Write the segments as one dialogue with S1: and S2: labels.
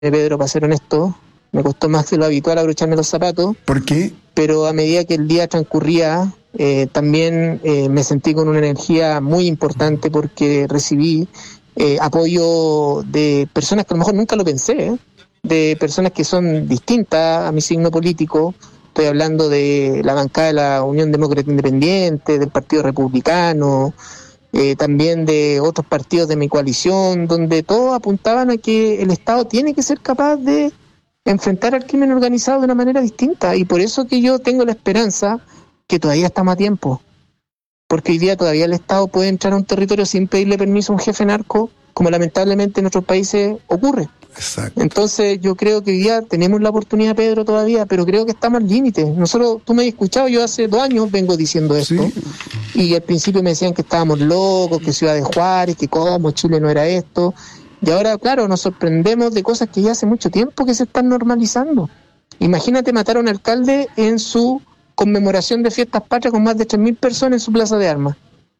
S1: Pedro, para ser honesto. Me costó más que lo habitual abrocharme los zapatos.
S2: ¿Por qué?
S1: Pero a medida que el día transcurría, también me sentí con una energía muy importante porque recibí apoyo de personas que a lo mejor nunca lo pensé, de personas que son distintas a mi signo político. Estoy hablando de la bancada de la Unión Demócrata Independiente, del Partido Republicano, también de otros partidos de mi coalición, donde todos apuntaban a que el Estado tiene que ser capaz de enfrentar al crimen organizado de una manera distinta, y por eso que yo tengo la esperanza que todavía estamos a tiempo, porque hoy día todavía el Estado puede entrar a un territorio sin pedirle permiso a un jefe narco, como lamentablemente en otros países ocurre.
S2: Exacto.
S1: Entonces yo creo que hoy día tenemos la oportunidad, Pedro, todavía, pero creo que estamos al límite. Nosotros, tú me has escuchado, yo hace 2 años vengo diciendo esto,
S2: Sí.
S1: Y al principio me decían que estábamos locos, que Ciudad de Juárez, que cómo Chile no era esto. Y ahora, claro, nos sorprendemos de cosas que ya hace mucho tiempo que se están normalizando. Imagínate matar a un alcalde en su conmemoración de fiestas patrias con más de 3.000 personas en su plaza de armas.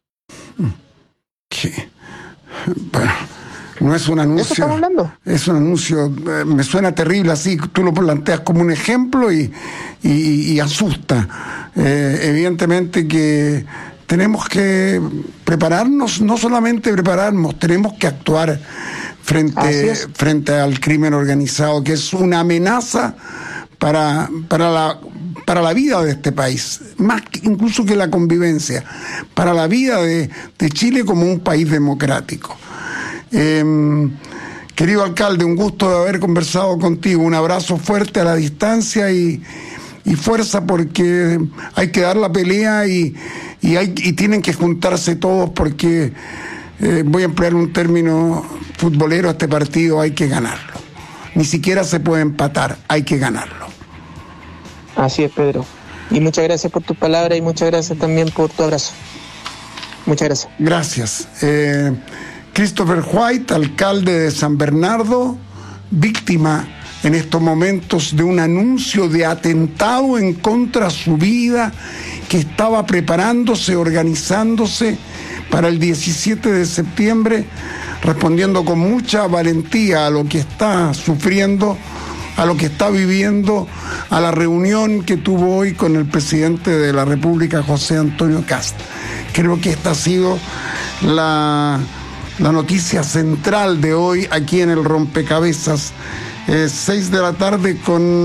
S2: ¿Qué? Bueno, no es un anuncio.
S1: ¿Eso estamos hablando?
S2: Es un anuncio, me suena terrible así, tú lo planteas como un ejemplo y asusta. Evidentemente que tenemos que prepararnos, no solamente prepararnos, tenemos que actuar frente al crimen organizado, que es una amenaza para la vida de este país, más incluso que la convivencia, para la vida de Chile como un país democrático. Querido alcalde, un gusto de haber conversado contigo, un abrazo fuerte a la distancia y fuerza, porque hay que dar la pelea y tienen que juntarse todos, porque voy a emplear un término futbolero, este partido hay que ganarlo. Ni siquiera se puede empatar, hay que ganarlo.
S1: Así es, Pedro. Y muchas gracias por tus palabras y muchas gracias también por tu abrazo. Muchas gracias.
S2: Gracias. Christopher White, alcalde de San Bernardo, víctima en estos momentos de un anuncio de atentado en contra de su vida, que estaba preparándose, organizándose para el 17 de septiembre, respondiendo con mucha valentía a lo que está sufriendo, a lo que está viviendo, a la reunión que tuvo hoy con el presidente de la República, José Antonio Kast. Creo que esta ha sido la noticia central de hoy aquí en el Rompecabezas. 6 de la tarde con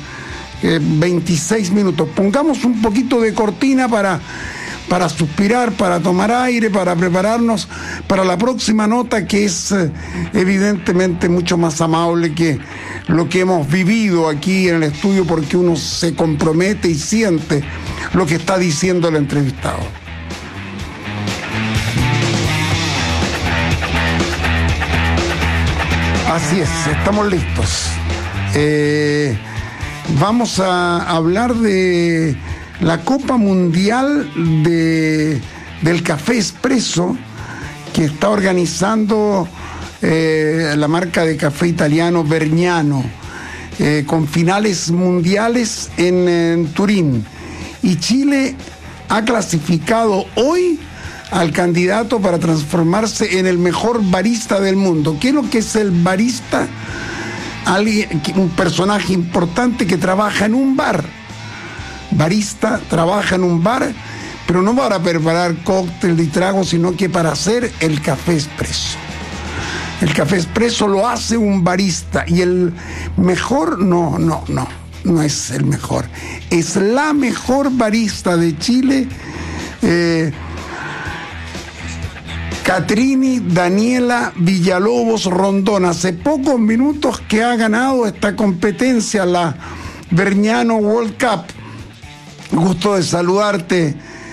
S2: 26 minutos. Pongamos un poquito de cortina para suspirar, para tomar aire, para prepararnos para la próxima nota, que es evidentemente mucho más amable que lo que hemos vivido aquí en el estudio, porque uno se compromete y siente lo que está diciendo el entrevistado. Así es, estamos listos. Vamos a hablar de la Copa Mundial del Café Espresso, que está organizando la marca de café italiano Vergnano, con finales mundiales en Turín. Y Chile ha clasificado hoy al candidato para transformarse en el mejor barista del mundo. ¿Qué es lo que es el barista? Un personaje importante que trabaja en un bar. Barista trabaja en un bar, pero no para preparar cóctel y tragos, sino que para hacer el café espresso. El café espresso lo hace un barista, y el mejor, no es el mejor. Es la mejor barista de Chile, Catrini Daniela Villalobos Rondón. Hace pocos minutos que ha ganado esta competencia, la Vergnano World Cup. Gusto de saludarte.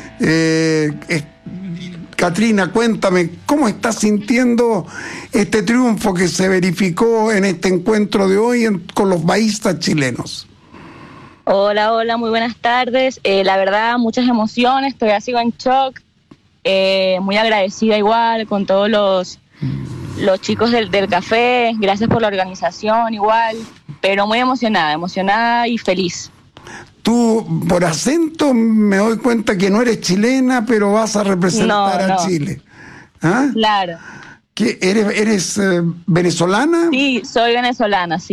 S2: Catrina, cuéntame, ¿cómo estás sintiendo este triunfo que se verificó en este encuentro de hoy con los baristas chilenos?
S3: Hola, muy buenas tardes. La verdad, muchas emociones, todavía sigo en shock. Muy agradecida igual con todos los chicos del café. Gracias por la organización igual, pero muy emocionada y feliz.
S2: Tú, por acento, me doy cuenta que no eres chilena, pero vas a representar a Chile. ¿Ah?
S3: Claro.
S2: ¿Qué, eres venezolana?
S3: Sí, soy venezolana, sí.